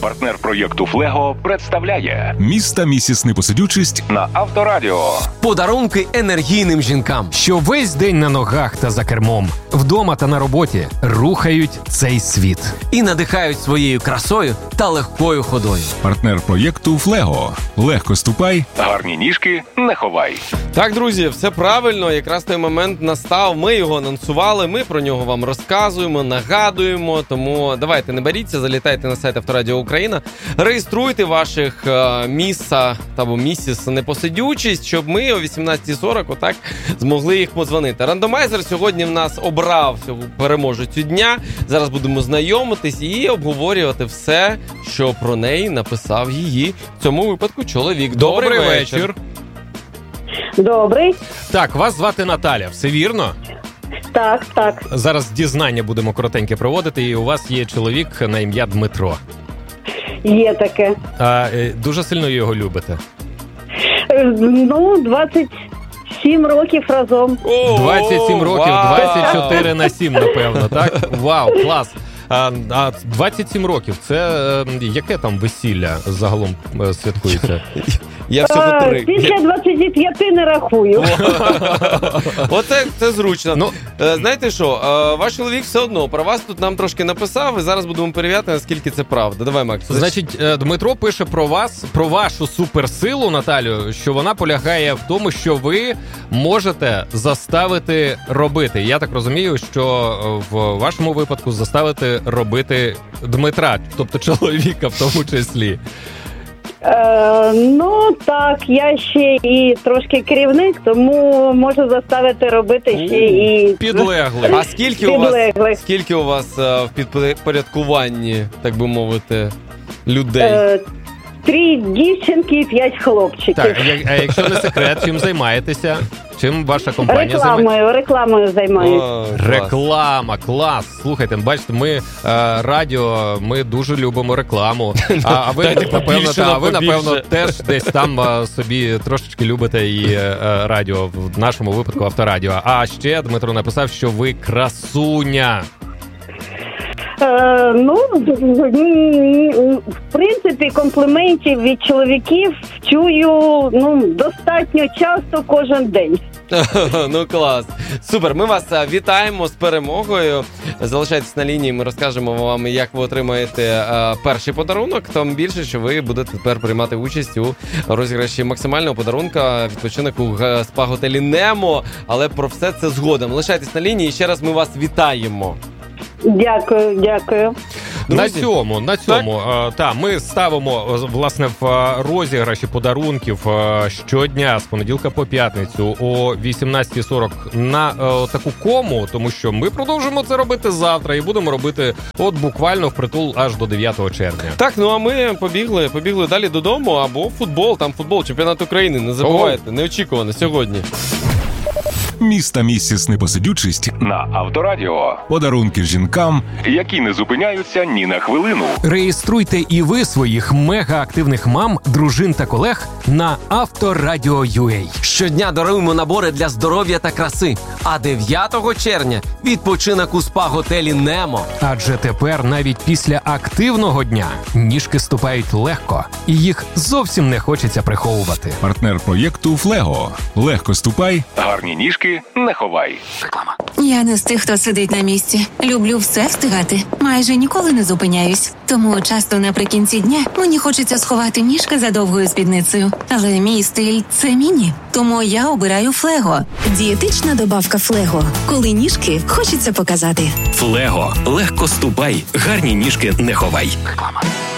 Партнер проєкту «Флего» представляє Міста місіс Непосидючість на Авторадіо. Подарунки енергійним жінкам, що весь день на ногах та за кермом, вдома та на роботі рухають цей світ. і надихають своєю красою та легкою ходою. Партнер проєкту «Флего». Легко ступай. Гарні ніжки не ховай. Так, друзі, все правильно, якраз той момент настав, ми його анонсували, ми про нього вам розказуємо, нагадуємо, тому давайте не боріться, залітайте на сайт Авторадіо Україна, реєструйте ваших міса або місіс Непосидючість, щоб ми о 18:40 отак змогли їх подзвонити. Рандомайзер сьогодні в нас обрав переможецю дня, зараз будемо знайомитись і обговорювати все, що про неї написав її, в цьому випадку, чоловік. Добрий вечір. Добрий. Так, вас звати Наталя, все вірно? Так. Зараз дізнання будемо коротеньке проводити, і у вас є чоловік на ім'я Дмитро. Є таке. Дуже сильно його любите? 27 років разом. 27 років, 24/7, напевно, так? Вау, клас! А 27 років, це яке там весілля загалом святкується? Я всього 3. Після 25 не рахую. Оце це зручно. Знаєте що, ваш чоловік все одно про вас тут нам трошки написав, і зараз будемо перевіряти, наскільки це правда. Давай, Макс. Значить, Дмитро пише про вас, про вашу суперсилу, Наталю, що вона полягає в тому, що ви можете заставити робити. Я так розумію, що в вашому випадку заставити робити Дмитра, тобто чоловіка в тому числі. Так, я ще і трошки керівник, тому можу заставити робити ще і підлеглих. А скільки у вас в підпорядкуванні, так би мовити, людей? 3 дівчинки і 5 хлопчиків. Так, а якщо не секрет, чим займаєтеся? Чим ваша компанія займається? Рекламою займаюся. Реклама, клас. Слухайте, бачите, ми радіо, ми дуже любимо рекламу. А ви, напевно, теж десь там собі трошечки любите і радіо, в нашому випадку Авторадіо. А ще Дмитро написав, що ви красуня. В принципі, компліментів від чоловіків чую, достатньо часто кожен день. Клас. Супер, ми вас вітаємо з перемогою. Залишайтесь на лінії, ми розкажемо вам, як ви отримаєте перший подарунок. Тим більше, що ви будете тепер приймати участь у розіграші максимального подарунка, відпочинок у спа-готелі Немо. Але про все це згодом. Залишайтесь на лінії, і ще раз ми вас вітаємо. Дякую. На цьому, ми ставимо, власне, в розіграші подарунків щодня з понеділка по п'ятницю о 18:40 на таку кому, тому що ми продовжимо це робити завтра і будемо робити буквально впритул аж до 9 червня. Так, а ми побігли далі додому, або футбол, чемпіонат України, не забувайте, неочікувано сьогодні. Міста місіс Непосидючість На Авторадіо. подарунки жінкам, Які не зупиняються ні на хвилину. Реєструйте і ви своїх мега-активних мам, дружин та колег на Авторадіо.UA. Щодня даруємо набори для здоров'я та краси. А 9 червня – відпочинок у спа-готелі Немо. Адже тепер навіть після активного дня ніжки ступають легко, і їх зовсім не хочеться приховувати. партнер проєкту «Флего». Легко ступай. Гарні ніжки не ховай. Реклама. Я не з тих, хто сидить на місці. Люблю все встигати. Майже ніколи не зупиняюсь. Тому часто наприкінці дня мені хочеться сховати ніжки за довгою спідницею. Але мій стиль – це міні. Тому я обираю «Флего». Дієтична добавка «Флего». Коли ніжки хочеться показати. «Флего». Легко ступай. Гарні ніжки не ховай. Реклама.